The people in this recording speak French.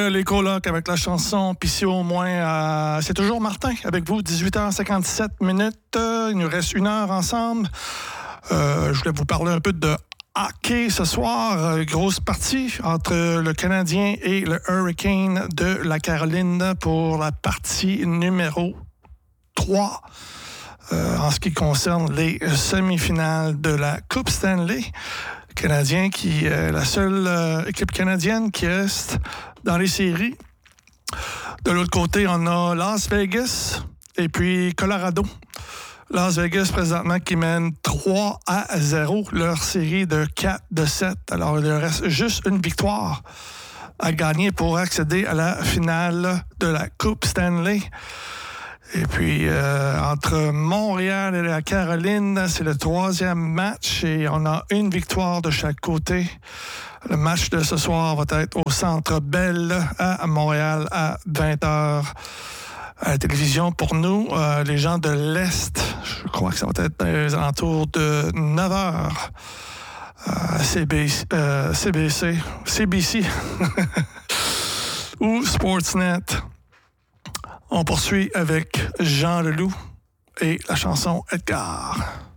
les colocs avec la chanson Pis si au moins, c'est toujours Martin avec vous, 18h57 minutes. Il nous reste 1 heure ensemble. Je voulais vous parler un peu de hockey ce soir. Grosse partie entre le Canadien et le Hurricane de la Caroline pour la partie numéro 3. En ce qui concerne les semi-finales de la Coupe Stanley. Canadien qui est la seule équipe canadienne qui reste dans les séries. De l'autre côté, on a Las Vegas et puis Colorado. Las Vegas, présentement, qui mène 3-0 leur série de 4-7. Alors, il leur reste juste une victoire à gagner pour accéder à la finale de la Coupe Stanley. Et puis, entre Montréal et la Caroline, c'est le 3e match et on a une victoire de chaque côté. Le match de ce soir va être au Centre Bell à Montréal à 20h. À la télévision, pour nous, les gens de l'Est, je crois que ça va être aux alentours de 9h. CBC ou Sportsnet. On poursuit avec Jean Leloup et la chanson Edgar.